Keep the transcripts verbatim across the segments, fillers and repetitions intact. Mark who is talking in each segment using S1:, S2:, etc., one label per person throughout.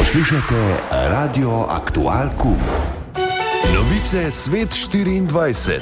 S1: Poslušajte Radio Aktual Kum. Novice Svet štiriindvajset.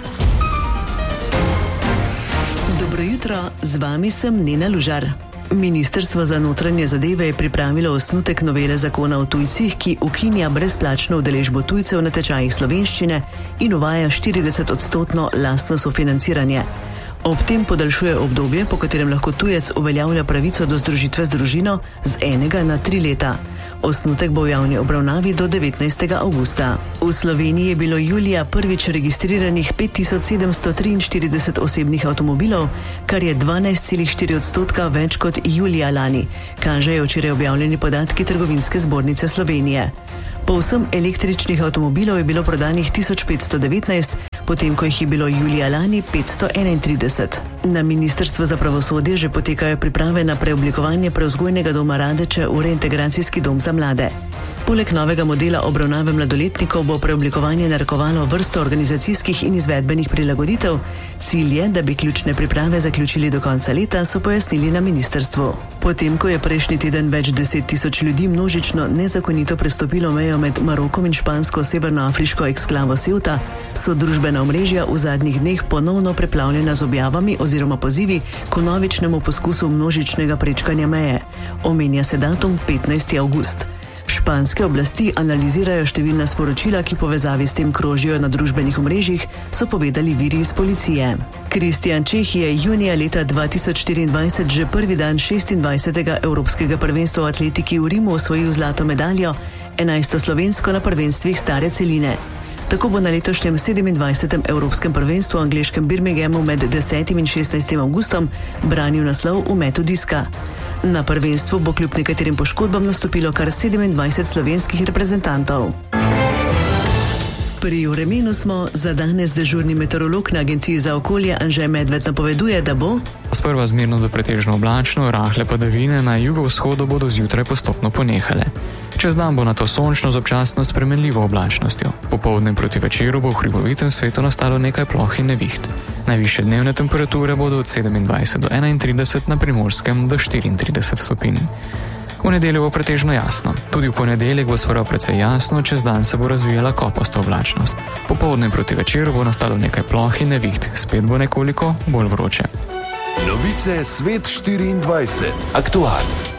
S2: Dobro jutro, z vami sem Nina Lužar. Ministrstvo za notranje zadeve je pripravilo osnutek novele zakona o tujcih, ki ukinja brezplačno udeležbo tujcev na tečajih slovenščine in uvaja štirideset odstotno lastno sofinanciranje. Ob tem podaljšuje obdobje, po katerem lahko tujec uveljavlja pravico do združitve z družino z enega na tri leta. Osnutek bo v javni obravnavi do devetnajstega avgusta. V Sloveniji je bilo julija prvič registriranih pet tisoč sedemsto triinštirideset osebnih avtomobilov, kar je dvanajst celih štiri odstotka več kot julija lani, kažejo včeraj objavljeni podatki Trgovinske zbornice Slovenije. Povsem električnih avtomobilov je bilo prodanih tisoč petsto devetnajst, potem ko jih je bilo julija lani petsto enaintrideset. Na Ministrstvu za pravosodje že potekajo priprave na preoblikovanje Prevzgojnega doma Radeče v reintegracijski dom za mlade. Poleg novega modela obravnave mladoletnikov bo preoblikovanje narekovalo vrsto organizacijskih in izvedbenih prilagoditev. Cilj je, da bi ključne priprave zaključili do konca leta, so pojasnili na ministrstvu. Potem, ko je prejšnji teden več deset tisoč ljudi množično nezakonito prestopilo mejo med Marokom in špansko severnoafriško eksklavo Ceuta, so družbena omrežja v zadnjih dneh ponovno preplavljena z objavami oziroma pozivi k vnovičnemu poskusu množičnega prečkanja meje. Omenja se datum petnajsti avgust. Španske oblasti analizirajo številna sporočila, ki povezavi s tem krožijo na družbenih omrežjih, so povedali viri iz policije. Kristjan Čeh je junija leta dva tisoč štiriindvajset že prvi dan šestindvajsetega Evropskega prvenstva v atletiki v Rimu osvojil zlato medaljo, enajsto slovensko na prvenstvih stare celine. Tako bo na letošnjem sedemindvajsetem Evropskem prvenstvu v angleškem Birminghamu med desetim in šestnajstim avgustom branil naslov v metu diska. Na prvenstvu bo kljub nekaterim poškodbam nastopilo kar sedemindvajset slovenskih reprezentantov. Pri vremenu smo, za danes dežurni meteorolog na Agenciji za okolje Anže Medved napoveduje, da bo
S3: sprva zmerno do pretežno oblačno, rahle padavine na jugovzhodu bodo zjutraj postopno ponehale. Čez dan bo nato sončno z občasno spremenljivo oblačnostjo. Popoldne proti večeru bo v hribovitem svetu nastalo nekaj ploh in neviht. Najvišje dnevne temperature bodo od sedemindvajset do enaintrideset, na Primorskem do štiriintrideset stopinj. V nedeljo bo pretežno jasno. Tudi v ponedeljek bo sprva precej jasno, čez dan se bo razvijala kopasta oblačnost. Popoldne proti večeru bo nastalo nekaj ploh in neviht, spet bo nekoliko bolj vroče.
S1: Novice Svet štiriindvajset. Aktualno.